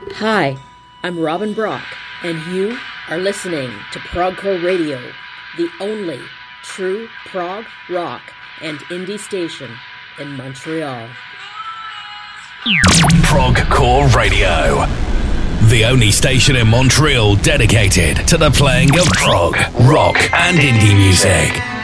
Hi, I'm Robin Brock, and you are listening to Progcore Radio, the only true prog, rock, and indie station in Montreal. Progcore Radio, the only station in Montreal dedicated to the playing of prog, rock, and indie music.